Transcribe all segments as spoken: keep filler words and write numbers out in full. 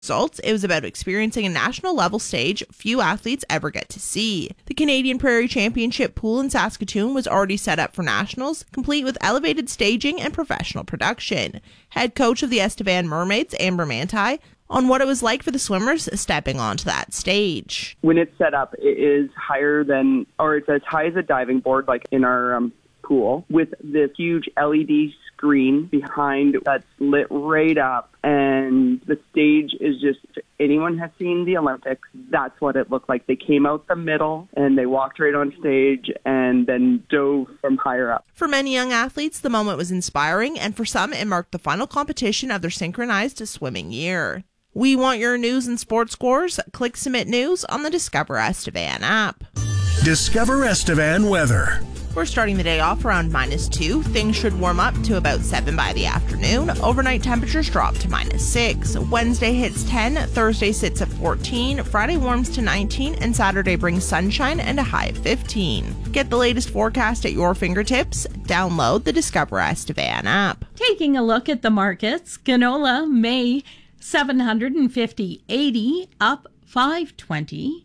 results, it was about experiencing a national level stage few athletes ever get to see. The Canadian Prairie Championship pool in Saskatoon was already set up for nationals, complete with elevated staging and professional production. Head coach of the Estevan Mermaids, Amber Manti, on what it was like for the swimmers stepping onto that stage. When it's set up, it is higher than, or it's as high as a diving board, like in our um, pool, with this huge L E D screen behind that's lit right up, and the stage is just, if anyone has seen the Olympics, that's what it looked like. They came out the middle and they walked right on stage and then dove from higher up. For many young athletes, the moment was inspiring, and for some, it marked the final competition of their synchronized swimming year. We want your news and sports scores. Click Submit News on the Discover Estevan app. Discover Estevan weather. We're starting the day off around minus two. Things should warm up to about seven by the afternoon. Overnight temperatures drop to minus six. Wednesday hits ten, Thursday sits at fourteen, Friday warms to nineteen, and Saturday brings sunshine and a high of fifteen. Get the latest forecast at your fingertips. Download the Discover Estevan app. Taking a look at the markets, canola May seven hundred fifty eighty up five twenty.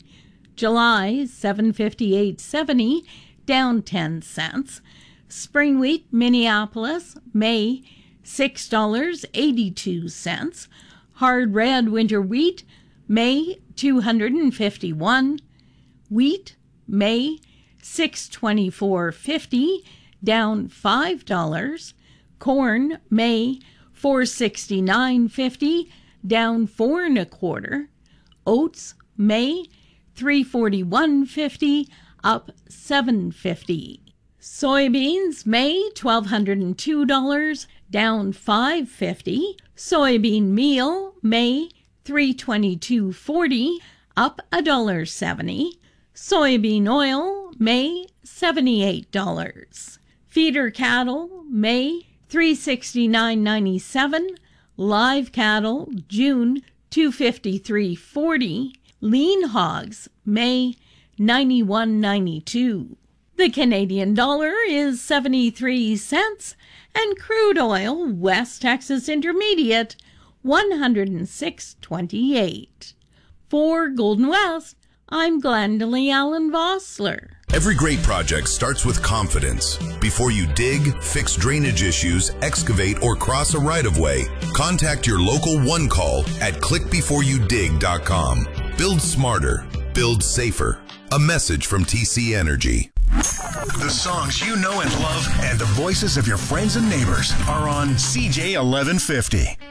July seven fifty-eight seventy down ten cents. Spring wheat Minneapolis May six dollars and eighty-two cents. Hard red winter wheat May two hundred fifty-one. Wheat May six twenty-four fifty down five dollars. Corn May four sixty-nine fifty down four and a quarter. Oats May three forty-one fifty up seven fifty. Soybeans May twelve oh two dollars down five fifty. Soybean meal May three twenty-two forty up one dollar seventy. Soybean oil May seventy-eight dollars. Feeder cattle May three sixty-nine ninety-seven. Live cattle June two fifty-three forty. Lean hogs May ninety-one ninety-two. The Canadian dollar is seventy-three cents, and crude oil West Texas Intermediate one hundred six twenty-eight. For Golden West, I'm Glendalee Allen Vossler. Every great project starts with confidence. Before you dig, fix drainage issues, excavate, or cross a right-of-way, contact your local One Call at click before you dig dot com. Build smarter. Build safer. A message from T C Energy. The songs you know and love and the voices of your friends and neighbors are on C J eleven fifty.